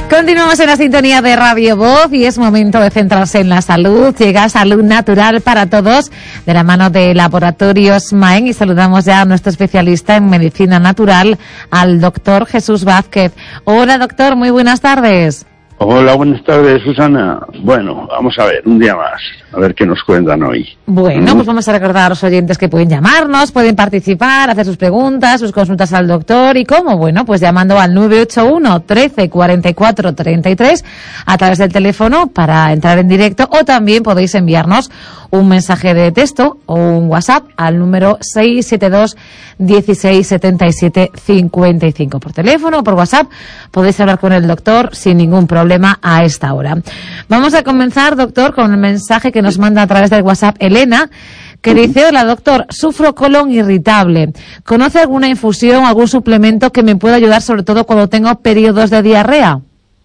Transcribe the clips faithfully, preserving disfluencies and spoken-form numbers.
Continuamos en la sintonía de Radio Voz y es momento de centrarse en la salud. Llega Salud Natural para Todos de la mano de Laboratorios Maen y saludamos ya a nuestro especialista en medicina natural, al doctor Jesús Vázquez. Hola doctor, muy buenas tardes. Hola, buenas tardes, Susana. Bueno, vamos a ver, un día más, a ver qué nos cuentan hoy. Bueno, ¿Mm? pues vamos a recordar a los oyentes que pueden llamarnos, pueden participar, hacer sus preguntas, sus consultas al doctor. ¿Y cómo? Bueno, pues llamando al nueve ocho uno, trece, cuarenta y cuatro, treinta y tres a través del teléfono para entrar en directo, o también podéis enviarnos un mensaje de texto o un WhatsApp al número seis siete dos, dieciséis, setenta y siete, cincuenta y cinco. Por teléfono o por WhatsApp podéis hablar con el doctor sin ningún problema a esta hora. Vamos a comenzar, doctor, con el mensaje que nos manda a través del WhatsApp Elena, que dice: hola doctor, sufro colon irritable. ¿Conoce alguna infusión, algún suplemento que me pueda ayudar, sobre todo cuando tengo periodos de diarrea?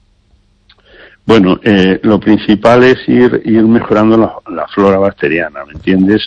Bueno, eh, lo principal es ir ir mejorando la, la flora bacteriana, ¿me entiendes?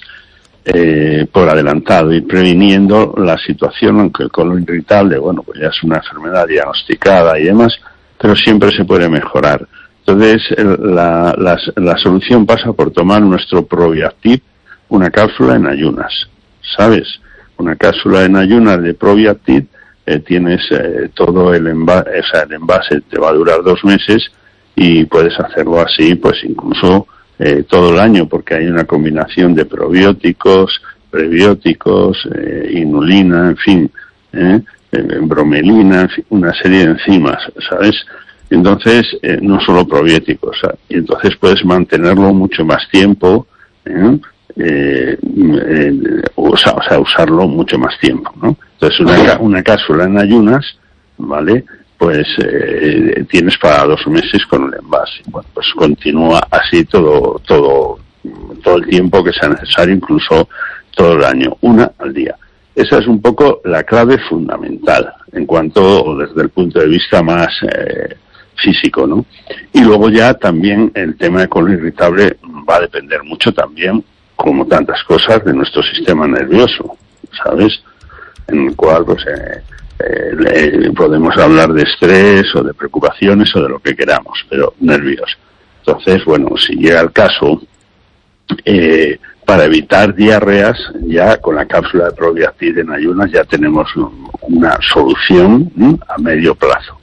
Eh, por adelantado, ir previniendo la situación, aunque el colon irritable, bueno, pues ya es una enfermedad diagnosticada y demás, pero siempre se puede mejorar. Entonces, el, la, la, la solución pasa por tomar nuestro Probiactiv, una cápsula en ayunas, ¿sabes? Una cápsula en ayunas de Probiactiv, eh, tienes eh, todo el envase, o sea, el envase te va a durar dos meses y puedes hacerlo así, pues incluso eh, todo el año, porque hay una combinación de probióticos, prebióticos, eh, inulina, en fin, eh, bromelina, en fin, una serie de enzimas, ¿sabes? Entonces, eh, no solo probióticos, ¿sabes? Y entonces puedes mantenerlo mucho más tiempo, ¿eh? Eh, eh, o, sea, o sea, usarlo mucho más tiempo, ¿no? Entonces, una, una cápsula en ayunas, ¿vale?, pues eh, tienes para dos meses con el envase. Bueno, pues continúa así todo, todo, todo el tiempo que sea necesario, incluso todo el año, una al día. Esa es un poco la clave fundamental en cuanto, o desde el punto de vista más eh, físico, ¿no? Y luego ya también el tema de colon irritable va a depender mucho también, como tantas cosas, de nuestro sistema nervioso, ¿sabes? En el cual, pues, eh, eh, podemos hablar de estrés o de preocupaciones o de lo que queramos, pero nervios. Entonces, bueno, si llega el caso, eh, para evitar diarreas, ya con la cápsula de Probiactiv en ayunas ya tenemos una solución, ¿m?, a medio plazo.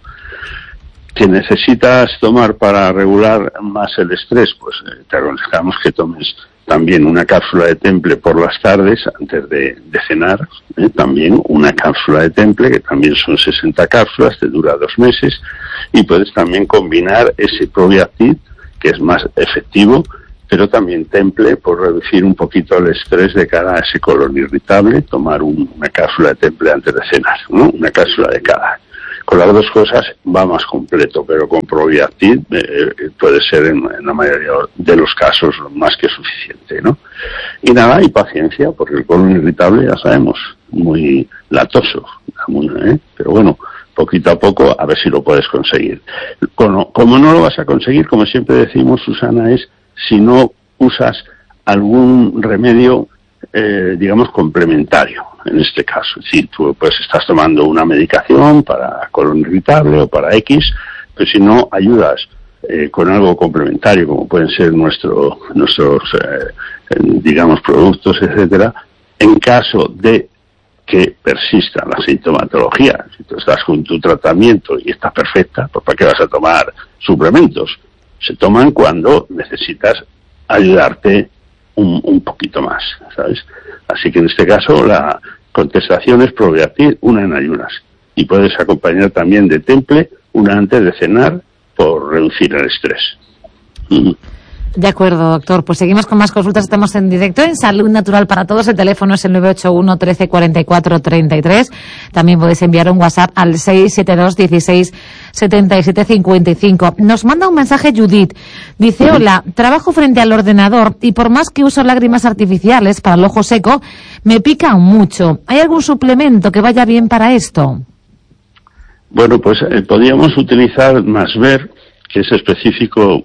¿Qué necesitas tomar para regular más el estrés? Pues eh, te aconsejamos que tomes también una cápsula de Temple por las tardes antes de, de cenar, ¿eh? También una cápsula de Temple, que también son sesenta cápsulas, te dura dos meses, y puedes también combinar ese Probiactiv, que es más efectivo, pero también Temple por reducir un poquito el estrés de cara a ese colon irritable, tomar un, una cápsula de Temple antes de cenar, ¿no? Una cápsula de cada. Con las dos cosas va más completo, pero con Probiactiv eh, puede ser en, en la mayoría de los casos más que suficiente, ¿no? Y nada, y paciencia, porque el colon irritable, ya sabemos, muy latoso, muy, ¿eh? Pero bueno, poquito a poco a ver si lo puedes conseguir. Como, como no lo vas a conseguir, como siempre decimos, Susana, es si no usas algún remedio, eh, digamos, complementario, en este caso. Es decir, tú pues estás tomando una medicación para colon irritable o para X, pero si no ayudas eh, con algo complementario, como pueden ser nuestro, nuestros, eh, digamos, productos, etcétera, en caso de que persista la sintomatología, si tú estás con tu tratamiento y estás perfecta, pues ¿para qué vas a tomar suplementos? Se toman cuando necesitas ayudarte un, un poquito más, ¿sabes? Así que en este caso la contestación es Probiactiv, una en ayunas. Y puedes acompañar también de Temple, una antes de cenar, por reducir el estrés. Mm. De acuerdo, doctor. Pues seguimos con más consultas. Estamos en directo en Salud Natural para Todos. El teléfono es el nueve ocho uno, trece, cuarenta y cuatro, treinta y tres. También podéis enviar un WhatsApp al seis siete dos, dieciséis, setenta y siete, cincuenta y cinco. Nos manda un mensaje Judith. Dice: hola, trabajo frente al ordenador y por más que uso lágrimas artificiales para el ojo seco, me pican mucho. ¿Hay algún suplemento que vaya bien para esto? Bueno, pues eh, podríamos utilizar Masver, que es específico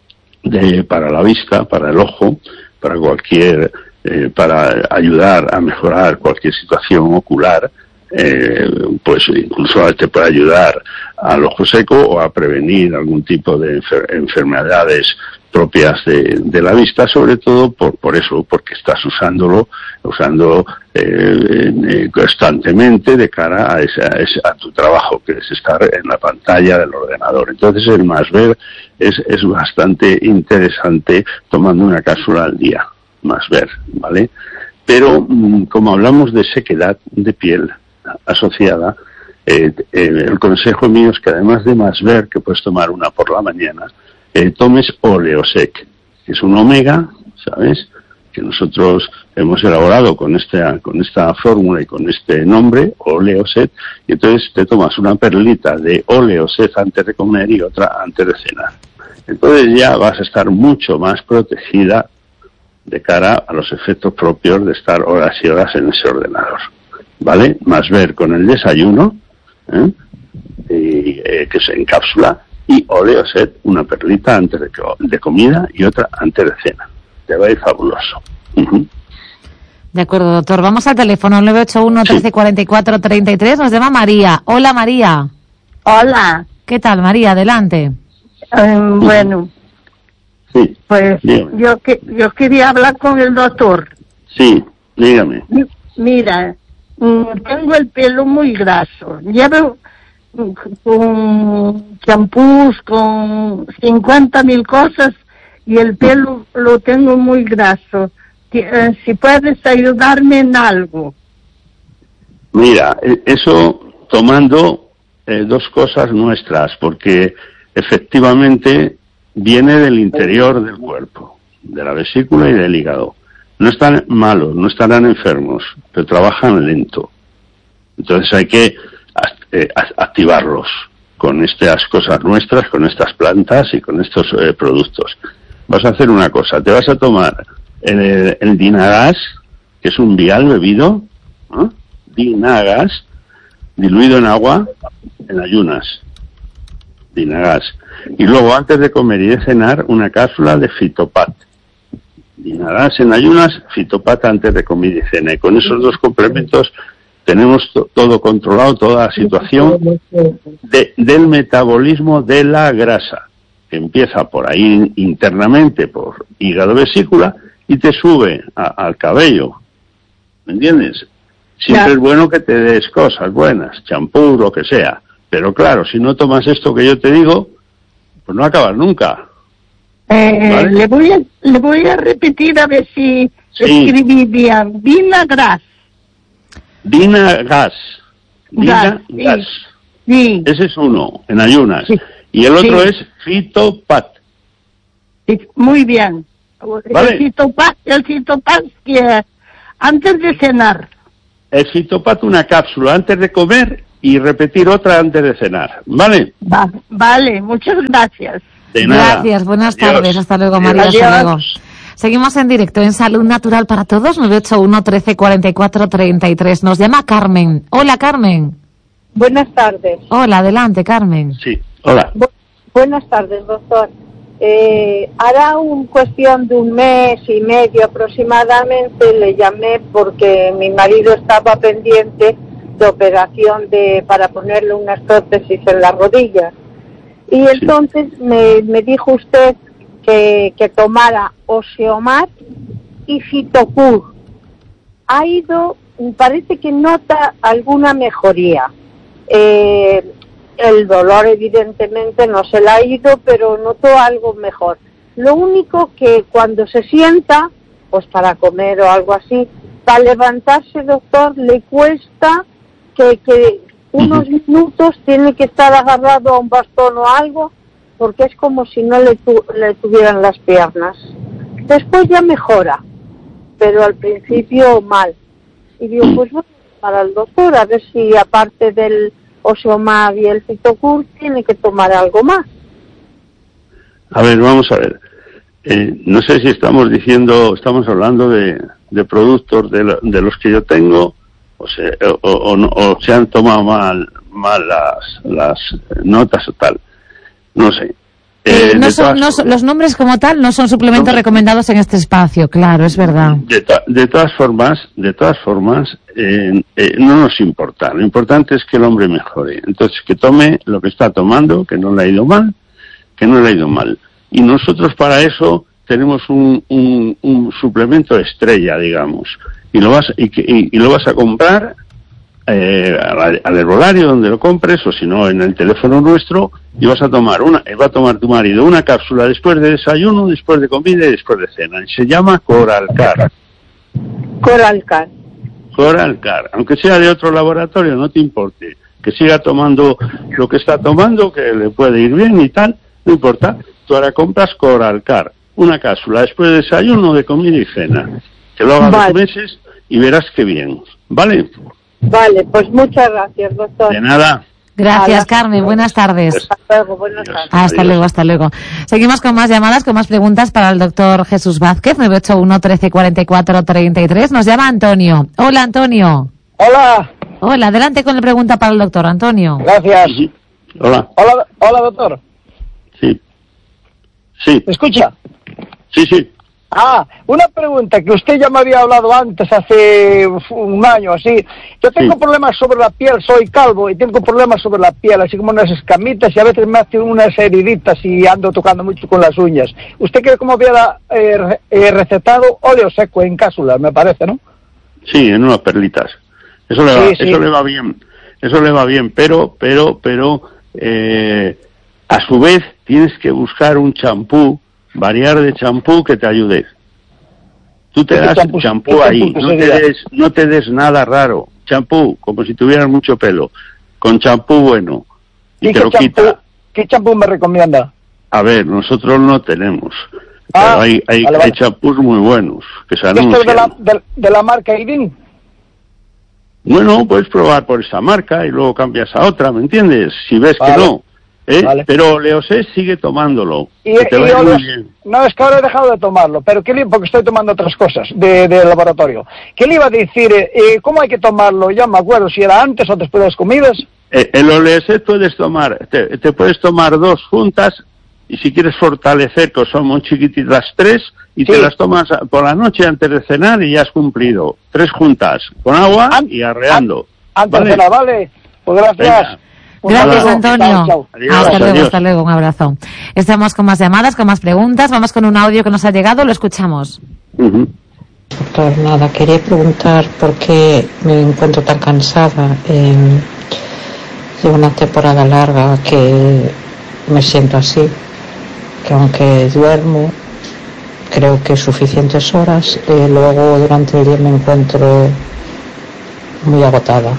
de, para la vista, para el ojo, para cualquier, eh, para ayudar a mejorar cualquier situación ocular, eh, pues incluso te puede ayudar al ojo seco o a prevenir algún tipo de enfer- enfermedades propias de, de la vista, sobre todo por, por eso, porque estás usándolo, usando eh, eh, constantemente de cara a, esa, a, ese, a tu trabajo, que es estar en la pantalla del ordenador. Entonces el más ver es, es bastante interesante tomando una cápsula al día, más ver, ¿vale? Pero como hablamos de sequedad de piel asociada, eh, eh, el consejo mío es que además de más ver, que puedes tomar una por la mañana, eh, tomes Oleosec, que es un omega, ¿sabes?, que nosotros hemos elaborado con esta, con esta fórmula y con este nombre, Oleosec, y entonces te tomas una perlita de Oleosec antes de comer y otra antes de cenar. Entonces ya vas a estar mucho más protegida de cara a los efectos propios de estar horas y horas en ese ordenador, ¿vale? Más ver con el desayuno, ¿eh? Y, eh, que se encapsula, y Oleosec, una perlita antes de, de comida y otra antes de cena. Te va a ir fabuloso. Uh-huh. De acuerdo, doctor. Vamos al teléfono nueve ocho uno, trece, cuarenta y cuatro, treinta y tres. Nos llama María. Hola, María. Hola. ¿Qué tal, María? Adelante. Um, bueno, sí, pues dígame. yo que yo quería hablar con el doctor. Sí, dígame. Mira, tengo el pelo muy graso. Llevo con champús, con cincuenta mil cosas, y el pelo lo tengo muy graso. Si puedes ayudarme en algo. Mira, eso tomando eh, dos cosas nuestras, porque efectivamente viene del interior del cuerpo, de la vesícula y del hígado. No están malos, no estarán enfermos, pero trabajan lento. Entonces hay que eh, activarlos con estas cosas nuestras, con estas plantas y con estos eh, productos. Vas a hacer una cosa, te vas a tomar el, el Dinagas, que es un vial bebido, ¿no? Dinagas, diluido en agua, en ayunas. Dinagas. Y luego, antes de comer y de cenar, una cápsula de Fitopat. Dinagas en ayunas, Fitopat antes de comer y cenar. Y con esos dos complementos tenemos to- todo controlado, toda la situación de, del metabolismo de la grasa, que empieza por ahí internamente, por hígado vesícula, y te sube a, al cabello. ¿Me entiendes? Siempre ya. Es bueno que te des cosas buenas, champú, lo que sea. Pero claro, si no tomas esto que yo te digo, pues no acabas nunca. Eh, ¿vale? le, voy a, le voy a repetir a ver si sí. Escribí bien. Dinagas. Dinagas. Dinagas. Sí. Sí. Ese es uno, en ayunas. Sí. Y el otro sí. Es Fitopat. Sí, muy bien. ¿Vale? El Fitopat, el Fitopat que antes de cenar. El Fitopat, una cápsula antes de comer y repetir otra antes de cenar. ¿Vale? Va, vale, muchas gracias. De nada. Gracias, buenas Adiós. tardes. Hasta luego, María. Adiós. Hasta luego. Seguimos en directo en Salud Natural para Todos, nueve ocho uno, trece, cuarenta y cuatro, treinta y tres. Nos llama Carmen. Hola, Carmen. Buenas tardes. Hola, adelante, Carmen. Sí, hola. Bu- buenas tardes, doctor. Eh, hará un cuestión de un mes y medio aproximadamente le llamé porque mi marido estaba pendiente de operación de para ponerle unas prótesis en las rodillas. Y entonces sí. me, me dijo usted que, que tomara Osteomar y Fitocur. Ha ido, parece que nota alguna mejoría. Eh, el dolor evidentemente no se le ha ido, pero notó algo mejor. Lo único que cuando se sienta, pues para comer o algo así, para levantarse, doctor, le cuesta que, que unos uh-huh. minutos tiene que estar agarrado a un bastón o algo, porque es como si no le, tu, le tuvieran las piernas. Después ya mejora, pero al principio mal. Y digo, pues bueno, para el doctor, a ver si aparte del Osteomar y el Fitocur tiene que tomar algo más. A ver, vamos a ver. Eh, no sé si estamos diciendo, estamos hablando de, de productos de, la, de los que yo tengo, o se, o, o, o, o se han tomado mal, mal las, las notas o tal. No sé. Eh, no son, no son, los nombres como tal no son suplementos no, recomendados en este espacio, claro, es verdad. De, to, de todas formas, de todas formas, eh, eh, no nos importa. Lo importante es que el hombre mejore. Entonces, que tome lo que está tomando, que no le ha ido mal, que no le ha ido mal. Y nosotros para eso tenemos un, un, un suplemento estrella, digamos, y lo vas y, y, y lo vas a comprar eh, al, al herbolario donde lo compres, o si no en el teléfono nuestro, y vas a tomar una, va a tomar tu marido una cápsula después de desayuno, después de comida y después de cena. Se llama Coralcar. Coralcar. Coralcar, aunque sea de otro laboratorio, no te importe, que siga tomando lo que está tomando, que le puede ir bien y tal, no importa. Tú ahora compras Coralcar, una cápsula después de desayuno, de comida y cena. Que lo hagas vale. dos meses y verás qué bien, ¿vale? Vale, pues muchas gracias, doctor. De nada. Gracias, Carmen. Buenas tardes. Hasta luego, buenas tardes. Hasta luego, hasta luego. Seguimos con más llamadas, con más preguntas para el doctor Jesús Vázquez, nueve ocho uno, trece, cuarenta y cuatro, treinta y tres. Nos llama Antonio. Hola, Antonio. Hola. Hola, adelante con la pregunta para el doctor, Antonio. Gracias. Sí. Hola. Hola, hola, doctor. Sí. Sí. ¿Me escucha? Sí, sí. Ah, una pregunta que usted ya me había hablado antes, hace un año así. Yo tengo sí. problemas sobre la piel, soy calvo y tengo problemas sobre la piel, así como unas escamitas y a veces me hacen unas heriditas y ando tocando mucho con las uñas. ¿Usted cree como hubiera eh, eh, recetado óleo seco en cápsulas, me parece, no? Sí, en unas perlitas. Eso le va, sí, sí. eso le va bien, eso le va bien, pero, pero, pero, eh, a su vez tienes que buscar un champú, variar de champú que te ayude. Tú te das champú ahí, no te des, no te des nada raro. Champú, como si tuvieras mucho pelo, con champú bueno, y te lo quita. ¿Qué champú me recomienda? A ver, nosotros no tenemos, ah, pero hay, hay, vale, vale. hay champús muy buenos que se anuncian. ¿Esto es de la, de, de la marca Irving? Bueno, puedes probar por esa marca y luego cambias a otra, ¿me entiendes? Si ves vale. que no. ¿Eh? Vale. Pero Leosés sigue tomándolo. Y, y yo, no, es que ahora he dejado de tomarlo, pero ¿qué le, porque estoy tomando otras cosas de, de laboratorio. ¿Qué le iba a decir? Eh, ¿Cómo hay que tomarlo? Ya me acuerdo, si era antes o después de las comidas. Eh, el Oleset puedes tomar, te, te puedes tomar dos juntas, y si quieres fortalecer, que son muy chiquititas, tres, y sí. te las tomas por la noche antes de cenar y ya has cumplido. Tres juntas, con agua an y arreando. An antes ¿vale? de cenar, vale. Pues gracias. Venga. Gracias, Hola. Antonio. Chao, chao. Adiós, hasta adiós. luego, hasta luego, un abrazo. Estamos con más llamadas, con más preguntas. Vamos con un audio que nos ha llegado, lo escuchamos. Uh-huh. Doctor, nada, quería preguntar por qué me encuentro tan cansada. Eh, llevo una temporada larga que me siento así, que aunque duermo, creo que suficientes horas, eh, luego durante el día me encuentro muy agotada.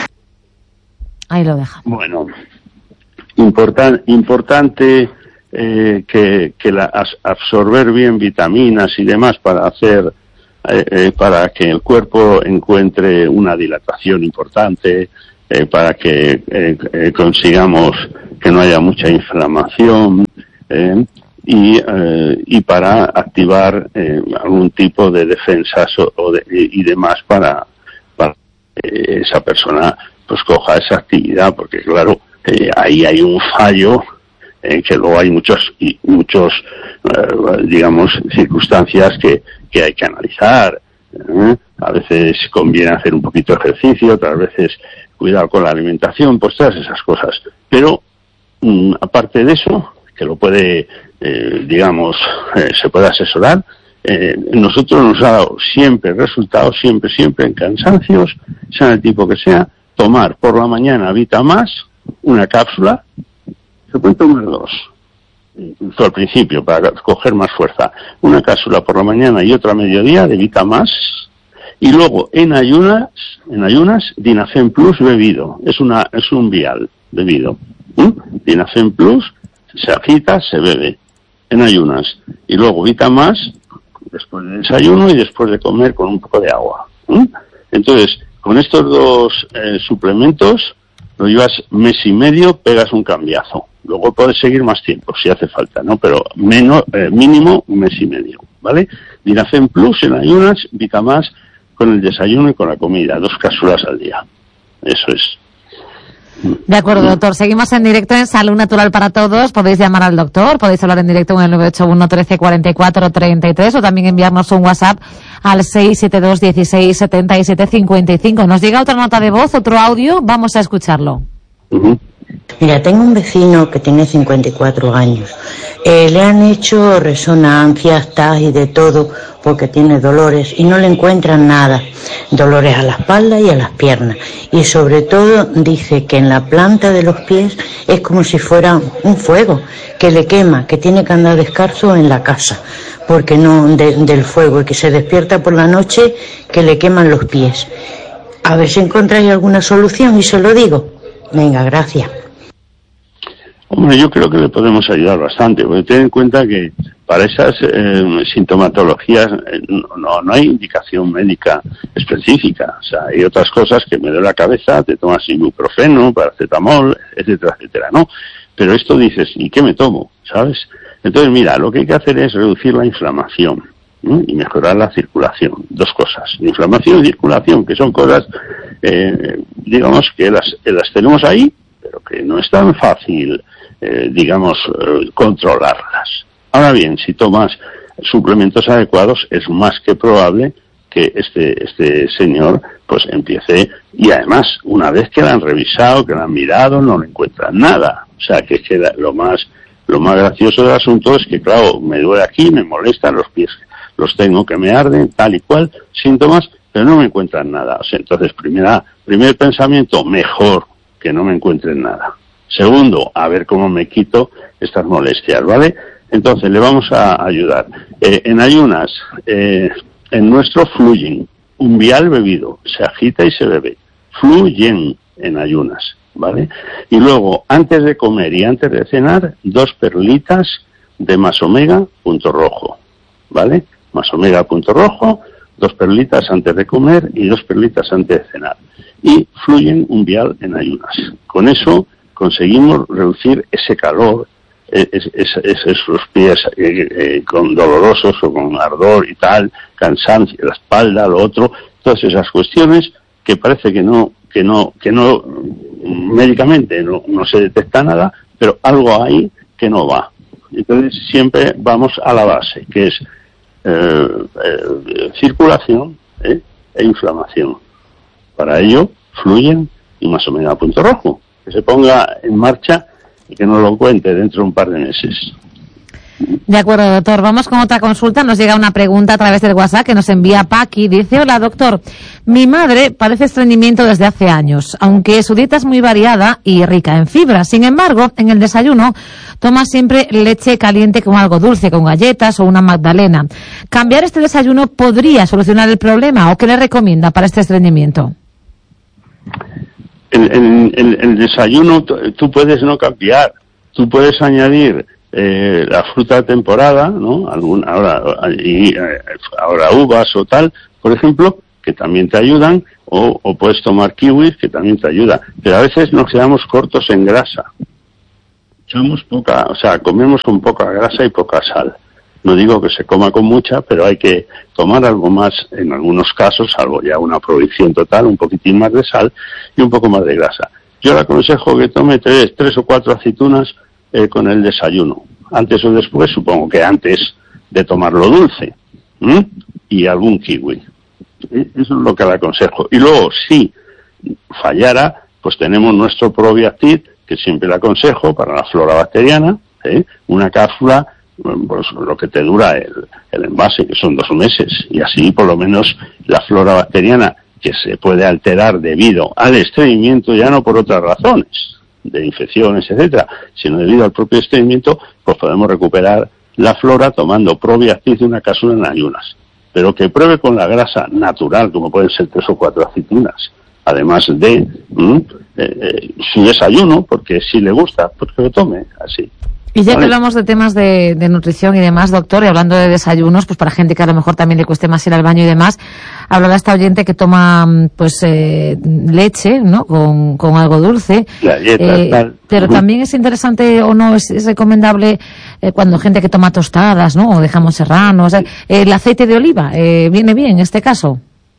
Ahí lo deja. Bueno, importan, importante eh, que, que la, absorber bien vitaminas y demás para hacer, eh, eh, para que el cuerpo encuentre una dilatación importante, eh, para que eh, eh, consigamos que no haya mucha inflamación, eh, y, eh, y para activar eh, algún tipo de defensas o, o de, y, y demás para, para eh, esa persona pues coja esa actividad, porque claro, eh, ahí hay un fallo, eh, que luego hay muchos, y muchos, eh, digamos, circunstancias que, que hay que analizar. ¿eh? A veces conviene hacer un poquito de ejercicio, otras veces cuidado con la alimentación, pues todas esas cosas. Pero, mm, aparte de eso, que lo puede, eh, digamos, eh, se puede asesorar, eh, nosotros nos ha dado siempre resultados, siempre, siempre en cansancios, sea el tipo que sea, tomar por la mañana Vitamas, una cápsula, se pueden tomar dos, incluso al principio, para coger más fuerza, una cápsula por la mañana y otra a mediodía de Vitamas, y luego en ayunas, en ayunas, Dinacen Plus bebido, es una, es un vial bebido, ¿Mm? Dinacen Plus, se agita, se bebe, en ayunas, y luego Vitamas, después del desayuno y después de comer con un poco de agua. ¿Mm? Entonces, con estos dos eh, suplementos, lo llevas mes y medio, pegas un cambiazo. Luego puedes seguir más tiempo, si hace falta, ¿no? Pero menos, eh, mínimo un mes y medio, ¿vale? Dinacen Plus en ayunas, Vitamas con el desayuno y con la comida, dos cápsulas al día. Eso es. De acuerdo, doctor. Seguimos en directo en Salud Natural para Todos. Podéis llamar al doctor, podéis hablar en directo en el nueve ocho uno, trece, cuarenta y cuatro, treinta y tres o también enviarnos un WhatsApp al seis siete dos, dieciséis, setenta y siete, cincuenta y cinco. Nos llega otra nota de voz, otro audio, vamos a escucharlo. Uh-huh. Mira, tengo un vecino que tiene cincuenta y cuatro años. Eh, le han hecho resonancias, T A S y de todo porque tiene dolores y no le encuentran nada. Dolores a la espalda y a las piernas. Y sobre todo dice que en la planta de los pies es como si fuera un fuego que le quema, que tiene que andar descalzo en la casa porque no de, del fuego y que se despierta por la noche que le queman los pies. A ver si encontráis alguna solución y se lo digo. Venga, gracias. Hombre, yo creo que le podemos ayudar bastante, porque ten en cuenta que para esas eh, sintomatologías eh, no, no hay indicación médica específica. O sea, hay otras cosas que me duele la cabeza, te tomas ibuprofeno, paracetamol, etcétera, etcétera, ¿no? Pero esto dices, ¿y qué me tomo? ¿Sabes? Entonces, mira, lo que hay que hacer es reducir la inflamación, ¿no? Y mejorar la circulación. Dos cosas, inflamación y circulación, que son cosas, eh, digamos, que las, que las tenemos ahí, pero que no es tan fácil, eh, digamos, eh, controlarlas. Ahora bien, si tomas suplementos adecuados, es más que probable que este este señor pues empiece, y además, una vez que la han revisado, que la han mirado, no le encuentran nada. O sea, que queda lo más lo más gracioso del asunto es que, claro, me duele aquí, me molestan los pies, los tengo que me arden, tal y cual, síntomas, pero no me encuentran nada. O sea, entonces, primera, primer pensamiento, mejor que no me encuentren nada. Segundo, a ver cómo me quito estas molestias, ¿vale? Entonces, le vamos a ayudar. Eh, en ayunas, eh, en nuestro Fluyen, un vial bebido, se agita y se bebe. Fluyen en ayunas, ¿vale? Y luego, antes de comer y antes de cenar, dos perlitas de más omega, punto rojo, ¿vale? Más omega, punto rojo, dos perlitas antes de comer y dos perlitas antes de cenar. Y Fluyen un vial en ayunas. Con eso conseguimos reducir ese calor, Es, es, es, esos pies eh, eh, con dolorosos o con ardor y tal, cansancio, la espalda, lo otro, todas esas cuestiones que parece que no, que no, que no, médicamente no, no se detecta nada, pero algo hay que no va. Entonces siempre vamos a la base, que es eh, eh, circulación eh, e inflamación. Para ello, Fluyen y más omega punto rojo, que se ponga en marcha y que nos lo cuente dentro de un par de meses. De acuerdo, doctor. Vamos con otra consulta. Nos llega una pregunta a través del WhatsApp que nos envía Paqui. Dice, hola, doctor. Mi madre padece estreñimiento desde hace años, aunque su dieta es muy variada y rica en fibra. Sin embargo, en el desayuno toma siempre leche caliente con algo dulce, con galletas o una magdalena. ¿Cambiar este desayuno podría solucionar el problema o qué le recomienda para este estreñimiento? El, el, el, el desayuno tú puedes no cambiar, tú puedes añadir eh, la fruta de temporada, ¿no? Algún, ahora, y, eh, ahora uvas o tal, por ejemplo, que también te ayudan, o, o puedes tomar kiwis, que también te ayuda, pero a veces nos quedamos cortos en grasa. Echamos poca, o sea, comemos con poca grasa y poca sal. No digo que se coma con mucha, pero hay que tomar algo más, en algunos casos, salvo ya una prohibición total, un poquitín más de sal y un poco más de grasa. Yo le aconsejo que tome tres, tres o cuatro aceitunas eh, con el desayuno, antes o después, supongo que antes de tomarlo dulce, ¿m? Y algún kiwi. Eso es lo que le aconsejo. Y luego, si fallara, pues tenemos nuestro Probiactit, que siempre le aconsejo para la flora bacteriana, ¿eh? Una cápsula, pues lo que te dura el, el envase, que son dos meses, y así por lo menos la flora bacteriana, que se puede alterar debido al estreñimiento, ya no por otras razones, de infecciones, etcétera, sino debido al propio estreñimiento, pues podemos recuperar la flora tomando Probiactit de una cápsula en ayunas. Pero que pruebe con la grasa natural, como pueden ser tres o cuatro aceitunas, además de ¿m? Eh, eh, su desayuno, porque si le gusta, pues que lo tome así. Y ya ¿Vale? que hablamos de temas de, de nutrición y demás, doctor, y hablando de desayunos, pues para gente que a lo mejor también le cueste más ir al baño y demás, hablaba esta oyente que toma pues eh, leche, ¿no? Con, con algo dulce. Galletas, eh, tal. Pero Uh-huh. también es interesante o no, es, es recomendable eh, cuando gente que toma tostadas, ¿no? O de jamón serrano, o sea, eh, el aceite de oliva, eh, ¿viene bien en este caso?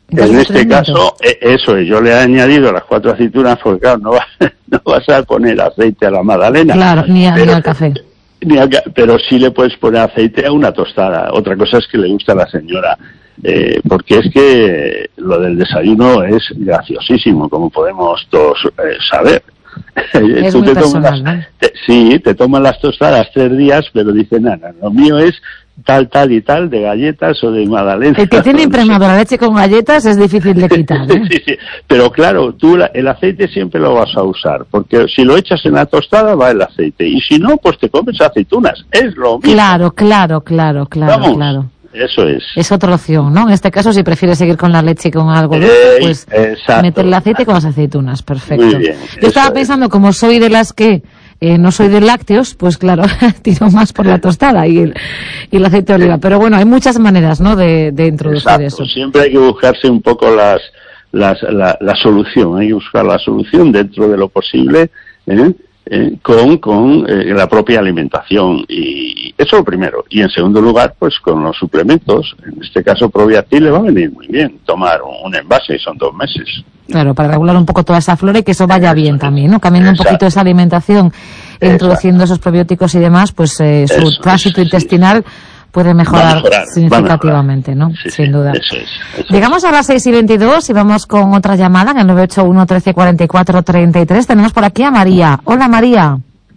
En este caso, eso es, yo le he añadido las cuatro aceitunas porque, claro, no, va, no vas a poner aceite a la magdalena. Claro, ni, a, pero, ni al café. Ni al, pero sí le puedes poner aceite a una tostada. Otra cosa es que le gusta a la señora, eh, porque es que lo del desayuno es graciosísimo, como podemos todos eh, saber. Es Tú muy te personal, tomas, ¿no? te, sí, te toman las tostadas tres días, pero dicen, nada, lo mío es tal, tal y tal, de galletas o de magdalena. El que tiene impregnado la leche con galletas es difícil de quitar, ¿eh? Sí, sí. Pero claro, tú la, el aceite siempre lo vas a usar, porque si lo echas en la tostada va el aceite, y si no, pues te comes aceitunas, es lo mismo. Claro, claro, claro, claro, Vamos, claro. Eso es. Es otra opción, ¿no? En este caso, si prefieres seguir con la leche y con algo dulce, Eh, pues exacto. meterle aceite con las aceitunas, perfecto. Muy bien, Yo estaba eso pensando, como soy de las que eh, no soy de lácteos, pues claro, tiro más por la tostada y el, y el aceite de oliva. Pero bueno, hay muchas maneras, ¿no?, de, de introducir Exacto. eso. Siempre hay que buscarse un poco las, las, la, la solución, hay que buscar la solución dentro de lo posible, ¿eh? Eh, con, con eh, la propia alimentación, y eso lo primero. Y en segundo lugar, pues con los suplementos, en este caso Probiatil le va a venir muy bien tomar un, un envase, y son dos meses. Claro, para regular un poco toda esa flora y que eso vaya bien también, ¿no? Cambiando un poquito esa alimentación, Exacto. introduciendo esos probióticos y demás, pues eh, su Eso, tránsito eso, intestinal puede mejorar, mejorar significativamente, ¿no? Sí, Sin sí, duda. Eso es, eso Llegamos a las seis y veintidós y vamos con otra llamada en el nueve ocho uno, trece, cuarenta y cuatro, treinta y tres. Tenemos por aquí a María. Hola, María.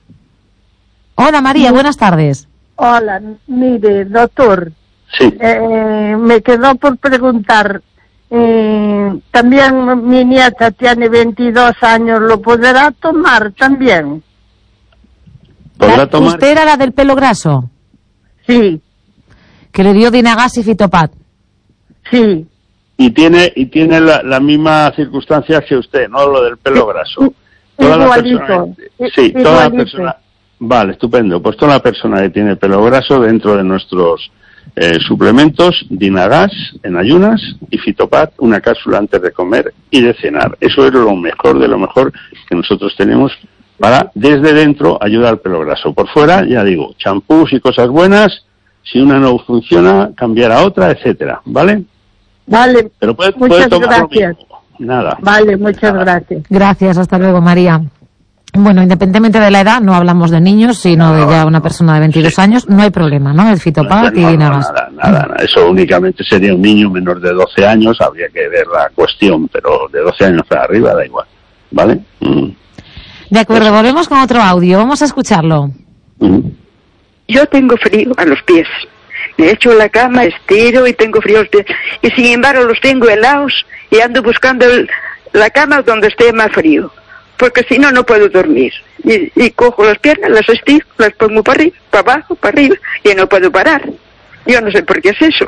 Hola, María, buenas tardes. Hola, mire, doctor, Sí. eh, me quedó por preguntar, eh, también mi nieta tiene veintidós años, ¿lo podrá tomar también? ¿Podrá La- tomar? ¿Usted era la del pelo graso? Sí, Que le dio Dinagas y Fitopat. sí. Y tiene y tiene la, la misma circunstancia que usted, ¿no? Lo del pelo graso. Toda la Igualito. persona, I- sí, toda la igualito. persona. Vale, estupendo. Pues toda la persona que tiene pelo graso dentro de nuestros eh, suplementos, Dinagas en ayunas y Fitopat, una cápsula antes de comer y de cenar. Eso es lo mejor de lo mejor que nosotros tenemos para, desde dentro, ayudar al pelo graso. Por fuera, ya digo, champús y cosas buenas. Si una no funciona, cambiar a otra, etcétera, ¿vale? Vale, Pero puede, muchas puede tomar lo gracias. mismo. Nada. Vale, muchas Nada. gracias. Gracias, hasta luego, María. Bueno, independientemente de la edad, no hablamos de niños, sino de ya una persona de veintidós Sí. años, no hay problema, ¿no? El Fitopat No, y no, Dinagas. nada, nada, nada. Eso únicamente sería un niño menor de doce años, habría que ver la cuestión, pero de doce años para arriba da igual, ¿vale? Mm. De acuerdo, volvemos con otro audio, vamos a escucharlo. Mm. Yo tengo frío a los pies. Me echo en la cama, estiro y tengo frío a los pies. Y sin embargo los tengo helados y ando buscando el- la cama donde esté más frío. Porque si no, no puedo dormir. Y, y cojo las piernas, las estiro, las pongo para arriba, para abajo, para arriba, y no puedo parar. Yo no sé por qué es eso.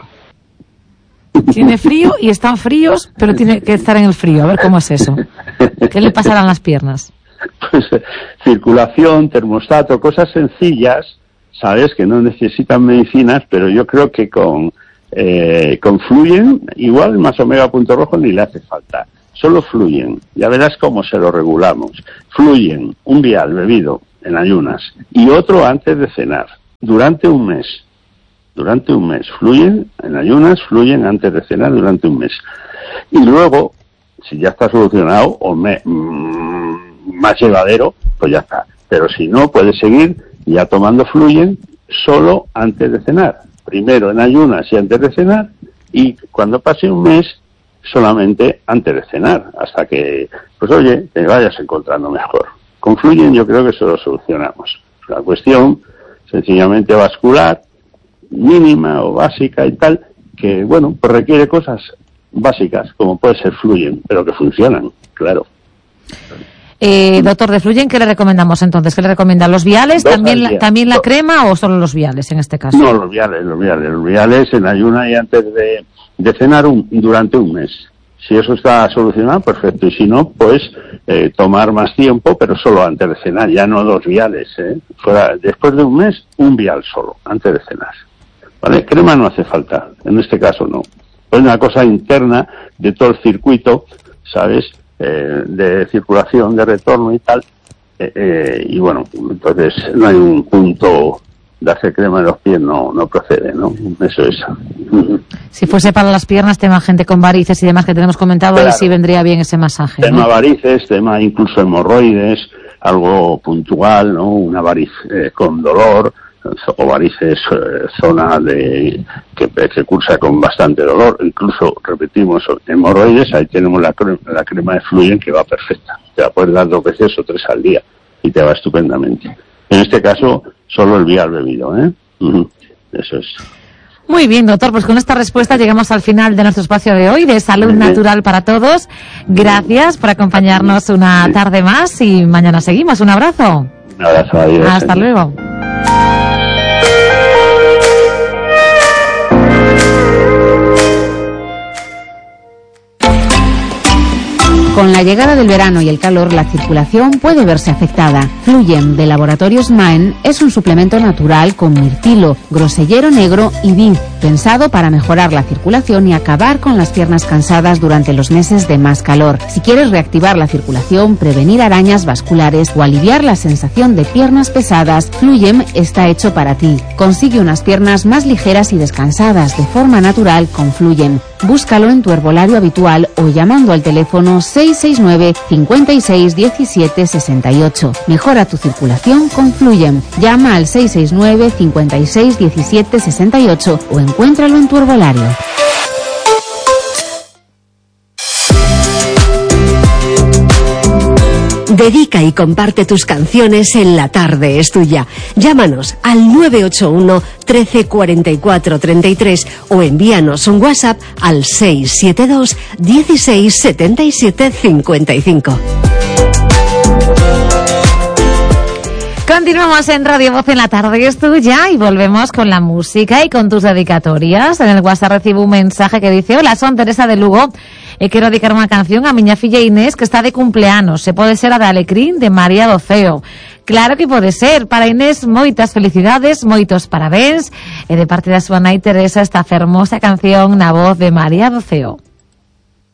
Tiene frío y están fríos, pero tiene que estar en el frío. A ver cómo es eso. ¿Qué le pasarán las piernas? Pues eh, circulación, termostato, cosas sencillas, sabes, que no necesitan medicinas, pero yo creo que con, eh, con Fluyen, igual más omega punto rojo ni le hace falta. Solo Fluyen, ya verás cómo se lo regulamos. Fluyen, un vial bebido en ayunas y otro antes de cenar, durante un mes. Durante un mes. Fluyen en ayunas, Fluyen antes de cenar durante un mes. Y luego, si ya está solucionado o me, mmm, más llevadero, pues ya está. Pero si no, puedes seguir ya tomando Fluyen solo antes de cenar. Primero en ayunas y antes de cenar, y cuando pase un mes, solamente antes de cenar, hasta que, pues oye, te vayas encontrando mejor. Con Fluyen yo creo que eso lo solucionamos. Es una cuestión sencillamente vascular, mínima o básica y tal, que, bueno, pues requiere cosas básicas, como puede ser Fluyen, pero que funcionan, claro. Eh, doctor, de Fluyen, ¿qué le recomendamos entonces? ¿Qué le recomiendan? ¿Los viales? Dos ¿También al la, día. ¿También la Dos. crema o solo los viales en este caso? No, los viales, los viales, los viales en ayuna y antes de, de cenar un, durante un mes. Si eso está solucionado, perfecto. Y si no, pues eh, tomar más tiempo, pero solo antes de cenar, ya no dos viales. ¿eh? Fuera, después de un mes, un vial solo, antes de cenar. ¿Vale? Crema no hace falta, en este caso no. Es una cosa interna de todo el circuito, ¿sabes? Eh, de circulación, de retorno y tal. Eh, eh, y bueno, entonces no hay un punto darse crema en los pies no no procede, ¿no? Eso es. Si fuese para las piernas, tema gente con varices y demás que tenemos comentado, claro, ahí sí vendría bien ese masaje, tema ¿no? varices, tema incluso hemorroides, algo puntual, ¿no? Una variz eh, con dolor, o varices eh, zona de que, que cursa con bastante dolor, incluso repetimos hemorroides, ahí tenemos la crema, la crema de Fluyen, que va perfecta, te la puedes dar dos veces o tres al día y te va estupendamente. En este caso solo el vial bebido, ¿eh? Uh-huh. Eso es. Muy bien, doctor, pues con esta respuesta llegamos al final de nuestro espacio de hoy de Salud Natural para Todos. Gracias por acompañarnos una tarde más y mañana seguimos. Un abrazo. Un abrazo, adiós. Hasta adiós. luego. Con la llegada del verano y el calor, la circulación puede verse afectada. Fluyen de Laboratorios Maen es un suplemento natural con mirtilo, grosellero negro y vid, pensado para mejorar la circulación y acabar con las piernas cansadas durante los meses de más calor. Si quieres reactivar la circulación, prevenir arañas vasculares o aliviar la sensación de piernas pesadas, Fluyem está hecho para ti. Consigue unas piernas más ligeras y descansadas de forma natural con Fluyem. Búscalo en tu herbolario habitual o llamando al teléfono seis seis nueve, cinco seis, diecisiete, sesenta y ocho. Mejora tu circulación con Fluyem. Llama al seis seis nueve, cinco seis, diecisiete, sesenta y ocho o encuéntralo en tu herbolario. Dedica y comparte tus canciones en La Tarde es Tuya. Llámanos al nueve ocho uno, trece, cuarenta y cuatro, treinta y tres o envíanos un WhatsApp al seis siete dos, dieciséis, setenta y siete, cincuenta y cinco. Continuamos en Radio Voz en La Tarde es Tuya y volvemos con la música y con tus dedicatorias. En el WhatsApp recibo un mensaje que dice: hola, son Teresa de Lugo. E quero dedicar unha canción a miña filla Inés, que está de cumpleanos. Se pode ser a de Alecrín, de María do Ceo. Claro que pode ser. Para Inés, moitas felicidades, moitos parabéns. E de parte da súa nai Teresa, esta fermosa canción na voz de María do Ceo.